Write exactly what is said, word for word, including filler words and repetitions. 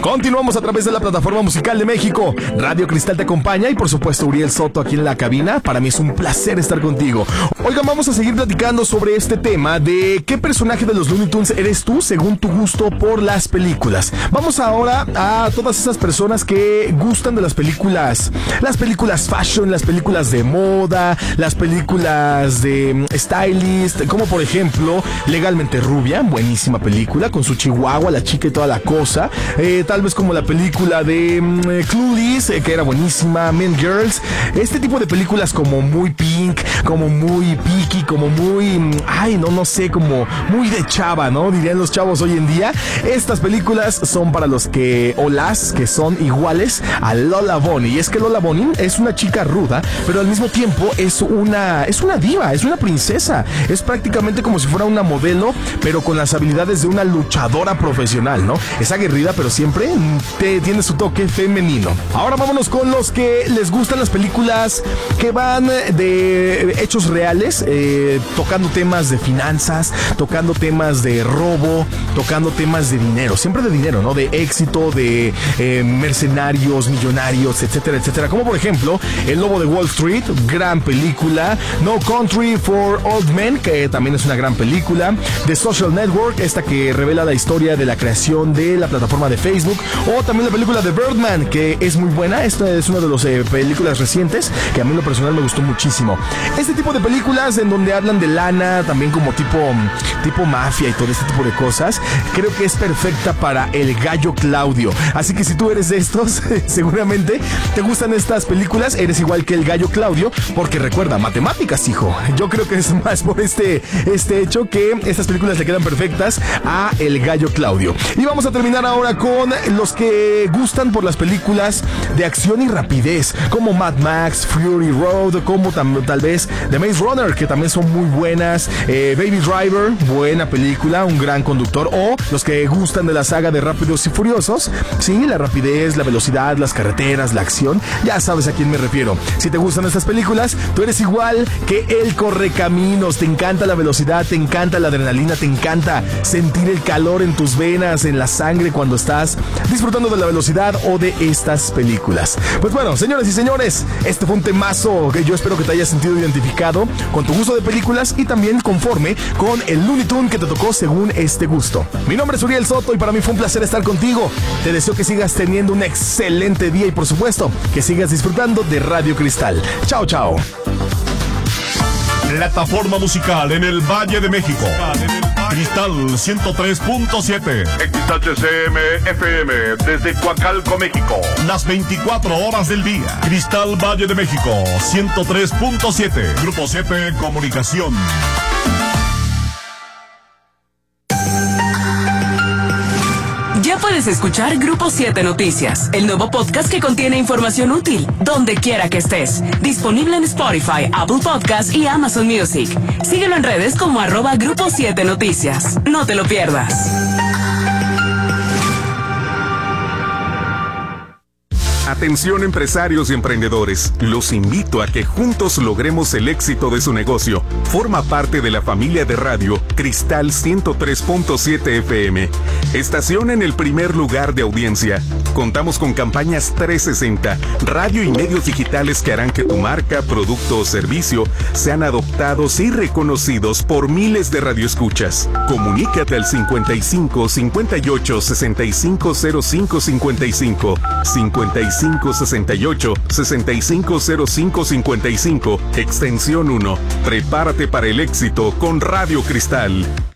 Continuamos a través de la plataforma musical de México. Radio Cristal te acompaña y por supuesto Uriel Soto aquí en la cabina. Para mí es un placer estar contigo. Oigan, vamos a seguir platicando sobre este tema de qué personaje de los Looney Tunes eres tú según tu gusto por las películas. Vamos ahora a todas esas personas que gustan de las películas, las películas fashion, las películas de moda, las películas de stylist, como por ejemplo Legalmente Rubia, buenísima película con su chihuahua, la chica y toda la cosa. Eh, tal vez como la película de um, Clueless, eh, que era buenísima, Mean Girls. Este tipo de películas como muy pink, como muy picky, como muy, um, ay, no, no sé, como muy de chava, ¿no? Dirían los chavos hoy en día. Estas películas son para los que, o las que son iguales a Lola Bunny. Y es que Lola Bunny es una chica ruda, pero al mismo tiempo es una, es una diva, es una princesa. Es prácticamente como si fuera una modelo, pero con las habilidades de una luchadora profesional, ¿no? Es aguerrida, pero siempre te, tiene su toque femenino. Ahora vámonos con los que les gustan las películas que van de hechos reales, eh, tocando temas de finanzas, tocando temas de robo, tocando temas de dinero, siempre de dinero, ¿no? De éxito, de eh, mercenarios, millonarios, etcétera, etcétera. Como por ejemplo El Lobo de Wall Street, gran película. No Country for Old Men, que también es una gran película. The Social Network, esta que revela la historia de la creación de la plataforma de Facebook. O también la película de Birdman, que es muy buena. Esta es una de las eh, películas recientes que a mí en lo personal me gustó muchísimo. Este tipo de películas en donde hablan de lana, también como tipo, tipo mafia y todo este tipo de cosas, creo que es perfecta para el gallo Claudio. Así que si tú eres de estos, seguramente te gustan estas películas, eres igual que el gallo Claudio, porque recuerda, matemáticas, hijo. Yo creo que es más por este, este hecho que estas películas le quedan perfectas a el gallo Claudio. Y vamos a terminar ahora con los que gustan por las películas de acción y rapidez, como Mad Max, Fury Road, como tam- tal vez The Maze Runner, que también son muy buenas. eh, Baby Driver, buena película, un gran conductor. O los que gustan de la saga de Rápidos y Furiosos, sí, la rapidez, la velocidad, las carreteras, la acción, ya sabes a quién me refiero. Si te gustan estas películas, tú eres igual que el Correcaminos. Te encanta la velocidad, te encanta la adrenalina, te encanta sentir el calor en tus venas, en la sangre cuando estás disfrutando de la velocidad o de estas películas. Pues bueno, señores y señores, este fue un temazo que yo espero que te hayas sentido identificado con tu gusto de películas y también conforme con el Looney Tunes que te tocó según este gusto. Mi nombre es Uriel Soto y para mí fue un placer estar contigo. Te deseo que sigas teniendo un excelente día y por supuesto que sigas disfrutando de Radio Cristal. Chao, chao. Plataforma musical en el Valle de México. Cristal ciento tres punto siete. X H C M F M desde Coacalco, México. Las veinticuatro horas del día. Cristal Valle de México ciento tres punto siete. Grupo siete Comunicación. Ya puedes escuchar Grupo siete Noticias, el nuevo podcast que contiene información útil, donde quiera que estés. Disponible en Spotify, Apple Podcasts y Amazon Music. Síguelo en redes como arroba Grupo siete Noticias. No te lo pierdas. Atención empresarios y emprendedores, los invito a que juntos logremos el éxito de su negocio. Forma parte de la familia de radio Cristal ciento tres punto siete F M, estación en el primer lugar de audiencia. Contamos con campañas trescientos sesenta, radio y medios digitales que harán que tu marca, producto o servicio sean adoptados y reconocidos por miles de radioescuchas. Comunícate al cincuenta y cinco, cincuenta y ocho, sesenta y cinco cero cinco cincuenta y cinco, cincuenta y cinco sesenta y ocho, sesenta y cinco cero cinco cincuenta y cinco, extensión uno. Prepárate para el éxito con Radio Cristal.